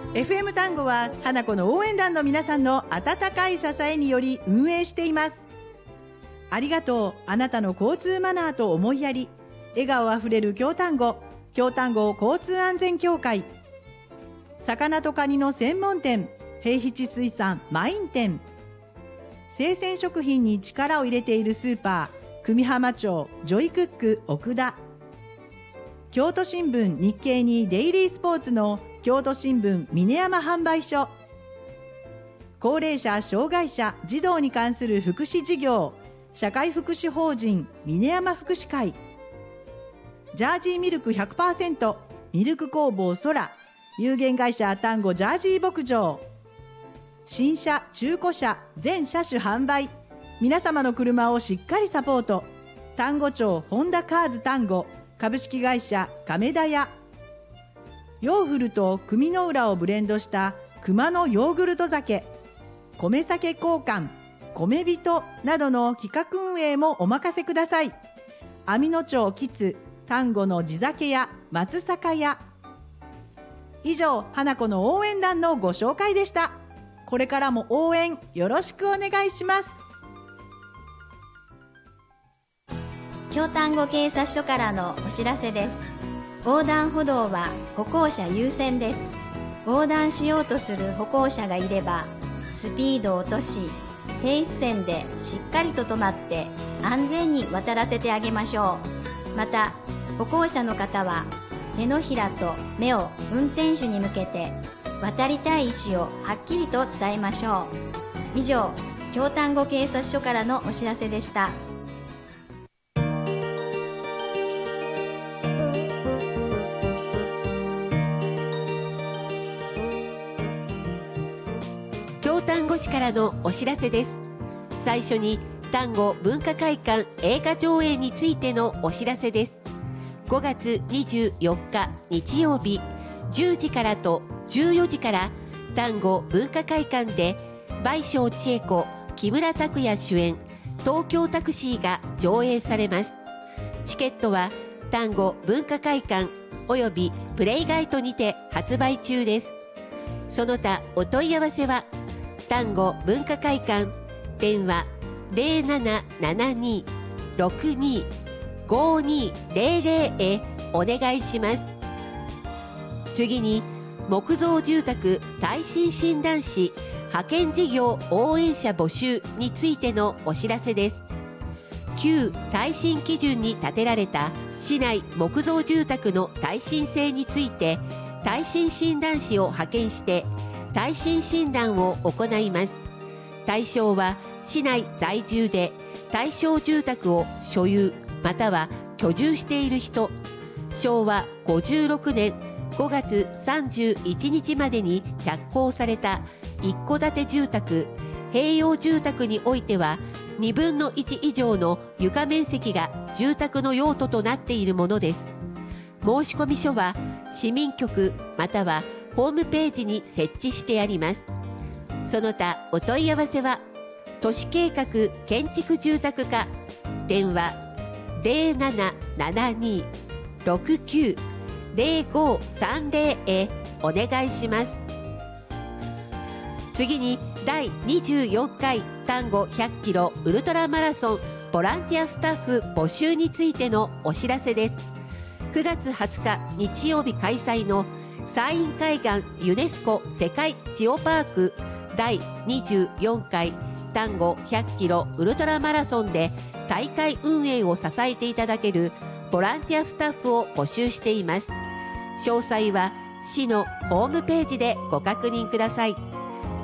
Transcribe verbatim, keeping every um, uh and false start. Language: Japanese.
エフエム 単語は花子の応援団の皆さんの温かい支えにより運営しています。ありがとう。あなたの交通マナーと思いやり、笑顔あふれる京丹後、京丹後交通安全協会、魚とカニの専門店平七水産マイン店、生鮮食品に力を入れているスーパー久美浜町ジョイクック奥田、京都新聞日経にデイリースポーツの京都新聞峰山販売所、高齢者障害者児童に関する福祉事業社会福祉法人峰山福祉会、ジャージーミルク ひゃくパーセント ミルク工房空有限会社丹後ジャージー牧場、新車中古車全車種販売、皆様の車をしっかりサポート、丹後町ホンダカーズ丹後株式会社亀田屋、ヨーフルと組の浦をブレンドした熊のヨーグルト酒、米酒交換米人などの企画運営もお任せください。網野町キツ丹後の地酒屋松坂屋。以上、花子の応援団のご紹介でした。これからも応援よろしくお願いします。 京丹後警察署からのお知らせです。横断歩道は歩行者優先です。横断しようとする歩行者がいればスピードを落とし、停止線でしっかりと止まって安全に渡らせてあげましょう。また歩行者の方は手のひらと目を運転手に向けて渡りたい意思をはっきりと伝えましょう。以上、京丹後警察署からのお知らせでした。 京丹後市からのお知らせです。最初に丹後文化会館映画上映についてのお知らせです。ごがつにじゅうよっか日曜日じゅうじからとじゅうよじから丹後文化会館で倍賞千恵子、木村拓哉主演東京タクシーが上映されます。チケットは丹後文化会館およびプレイガイトにて発売中です。その他お問い合わせは丹後文化会館電話 ゼロななななに ろくに ごにゼロゼロ へお願いします。次に木造住宅耐震診断士派遣事業応援者募集についてのお知らせです。旧耐震基準に建てられた市内木造住宅の耐震性について耐震診断士を派遣して耐震診断を行います。対象は市内在住で対象住宅を所有または居住している人、しょうわごじゅうろくねんごがつさんじゅういちにちまでに着工された一戸建て住宅、併用住宅においてはにぶんのいち以上の床面積が住宅の用途となっているものです。申込書は市民局またはホームページに設置してあります。その他お問い合わせは都市計画建築住宅課電話 ゼロななななに ろくきゅう ゼロごさんゼロ へお願いします。次にだいにじゅうよんかい丹後ひゃっキロウルトラマラソンボランティアスタッフ募集についてのお知らせです。くがつはつか日曜日開催の山陰海岸ユネスコ世界ジオパークだいにじゅうよんかい丹後ひゃっキロウルトラマラソンで大会運営を支えていただけるボランティアスタッフを募集しています。詳細は市のホームページでご確認ください。